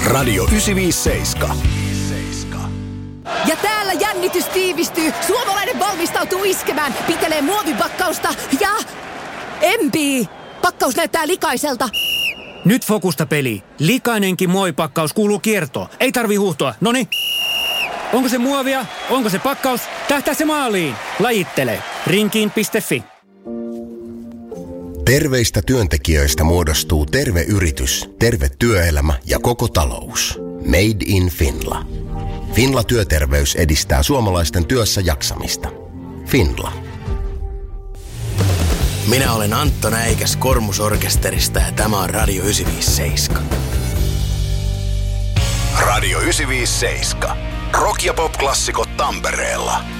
Radio 957. Ja täällä jännitys tiivistyy. Suomalainen valmistautuu iskemään. Pitelee muovipakkausta ja... empii. Pakkaus näyttää likaiselta. Nyt fokusta peli. Likainenkin muovipakkaus kuuluu kiertoon. Ei tarvi huuhtoa. Noniin. Onko se muovia? Onko se pakkaus? Tähtää se maaliin. Lajittele. Rinkiin.fi. Terveistä työntekijöistä muodostuu terve yritys, terve työelämä ja koko talous. Made in Finla. Finla Työterveys edistää suomalaisten työssä jaksamista. Finla. Minä olen Antto Näikäs Kormusorkesterista ja tämä on Radio 957. Radio 957. Rock- ja pop-klassikot Tampereella.